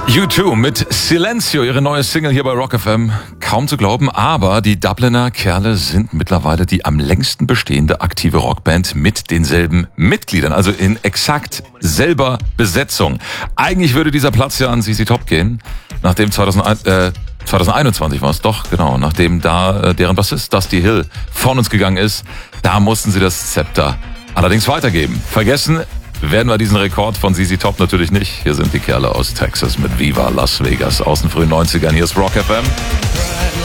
U2 mit Silencio, ihre neue Single hier bei Rock FM. Kaum zu glauben, aber die Dubliner Kerle sind mittlerweile die am längsten bestehende aktive Rockband mit denselben Mitgliedern, also in exakt selber Besetzung. Eigentlich würde dieser Platz ja an ZZ Top gehen, nachdem 2021 war es doch, genau, nachdem da deren Bassist Dusty Hill von uns gegangen ist, da mussten sie das Zepter allerdings weitergeben. Vergessen werden wir diesen Rekord von ZZ Top natürlich nicht. Hier sind die Kerle aus Texas mit Viva Las Vegas aus den frühen 90ern. Hier ist Rock FM.